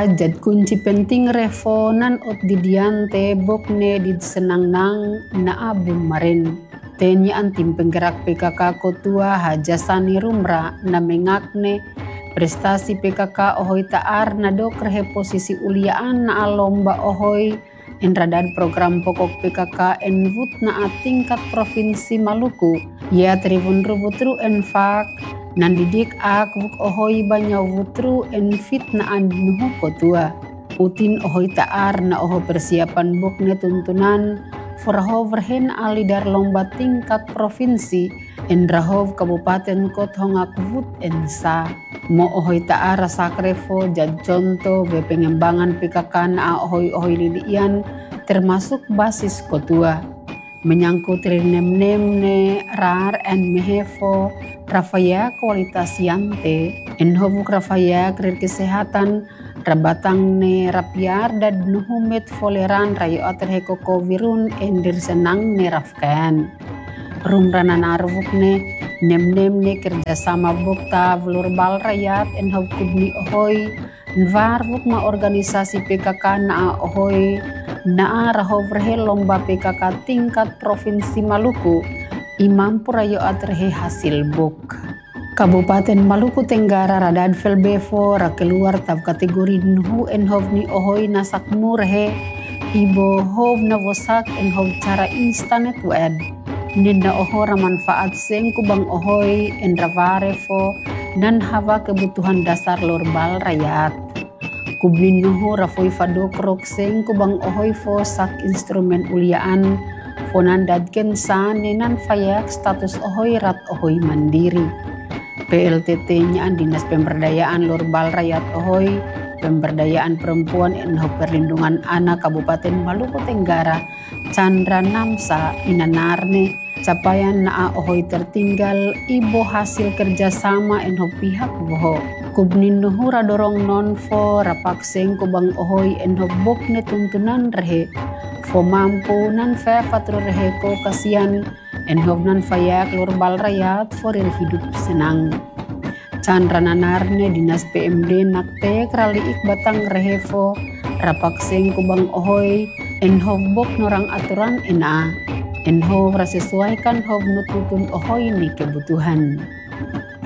Jad kunci penting refonan ot didiante bokne di senang nang naabung marin. Tenya antim penggerak PKK Kotua hajasani rumra na mengakne prestasi PKK ohoi taar na dok rehe posisi uliaan na alomba ohoi enradad program pokok PKK envut na tingkat provinsi Maluku. Ya tribun rubutru enfak nan didik ak vuk ohoi banya vutru enfit na andinuhu Kotua. Utin ohoi taar na oho persiapan bokne tuntunan Forahov rehen alidar lomba tingkat provinsi Endrahov Kabupaten Kothongak Vut Ensa. Mo ohoi taara sakrevo jad contoh ve pengembangan PKK na ohoi lilian termasuk basis Kotua. Menyangkut rinem-nem ne rar en mehevo rafaya kualitas yante enhovuk rafaya krir kesehatan rabatang ne rapiar dan nuhumet foleran rayo aterheko virun endir senang ne rafkan. Rumranan arvuk ne nem-nem ne kerjasama bukta vlurbal rakyat enhov kubni ohoi nvarvuk ma organisasi PKK na ohoi na rahov rehe lomba PKK tingkat provinsi Maluku imam purayo aterhe hasil buk. Kabupaten Maluku Tenggara radad felbevo ra keluar tab kategori nuhu enhov ni ohoi nasakmu rehe ibo hov na vosak enhov cara instanet wed ninda oho ra manfaat seng kubang ohoi endravarevo dan hava kebutuhan dasar lorbal rakyat. Kubnin nuhu rafoi fadokrok seng kubang ohoi fosak instrumen uliaan fonan dadken sa nenan fayak status ohoi rat ohoi mandiri. PLTT-nya Dinas Pemberdayaan Lorbal Rakyat Ohoi, Pemberdayaan Perempuan enhov Perlindungan Anak Kabupaten Maluku Tenggara, Chandra Namsa Inanarne, capaian naa ohoi tertinggal ibo hasil kerjasama enhov pihak voho. Kubnin nuhu radorong nonfo rapakseng kubang ohoi enhov bokne tuntunan rehe, fo mampu nan fe fatru rehe ko kasian enhov nan fayak lorbal rakyat forir hidup senang. Chandra nanarne Dinas PMD nakte kraliik batang rehevo rapakseng kubang ohoi enhov bok norang aturan ena enhov rasesuaikan hov nututun ohoi ni kebutuhan.